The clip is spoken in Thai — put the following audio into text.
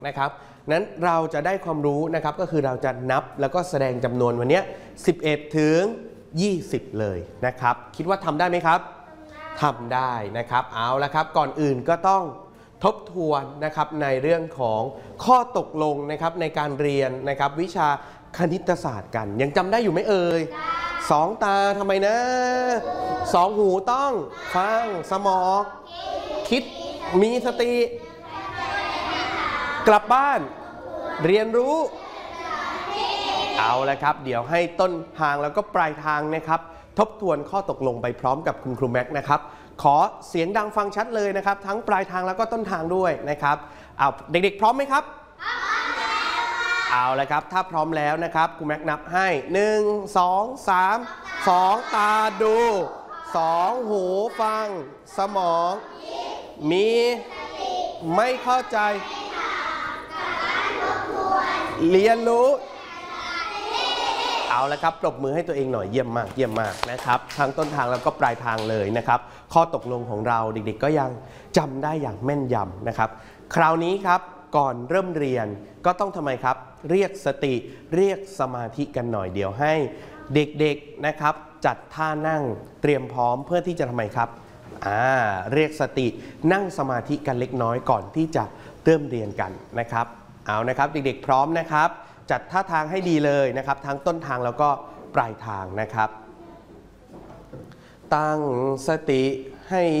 นะครับนั้นเราจะได้ความรู้นะครับก็คือเราจะนับแล้วก็แสดงจำนวนวันนี้11ถึง20เลยนะครับคิดว่าทำได้ไหมครับทำได้นะครับเอาละครับก่อนอื่นก็ต้องทบทวนนะครับในเรื่องของข้อตกลงนะครับในการเรียนนะครับวิชาคณิตศาสตร์กันยังจำได้อยู่ไหมเอ่ยสองตาทำไมนะสองหูต้องฟังสมองคิดมีสติกลับบ้านเรียนรู้เอาละครับเดี๋ยวให้ต้นทางแล้วก็ปลายทางนะครับทบทวนข้อตกลงไปพร้อมกับคุณครูแม็กซ์นะครับขอเสียงดังฟังชัดเลยนะครับทั้งปลายทางแล้วก็ต้นทางด้วยนะครับเอาเด็กๆพร้อมไหมครับเอาละครับถ้าพร้อมแล้วนะครับครูแม็กซ์นับให้1 2 3 2ตาดู2หูฟังสมองมีไม่เข้าใจเรียนรู้เอาละครับปรบมือให้ตัวเองหน่อยเยี่ยมมากเยี่ยมมากนะครับทั้งต้นทางแล้วก็ปลายทางเลยนะครับข้อตกลงของเราเด็กๆก็ยังจำได้อย่างแม่นยำนะครับคราวนี้ครับก่อนเริ่มเรียนก็ต้องทำไมครับเรียกสติเรียกสมาธิกันหน่อยเดี๋ยวให้เด็กๆนะครับจัดท่านั่งเตรียมพร้อมเพื่อที่จะทำไมครับเรียกสตินั่งสมาธิกันเล็กน้อยก่อนที่จะเริ่มเรียนกันนะครับเอานะครับเด็กๆพร้อมนะครับจัดท่าทางให้ดีเลยนะครับทั้งต้นทางแล้วก็ปลายทางนะครับตั้งสติให้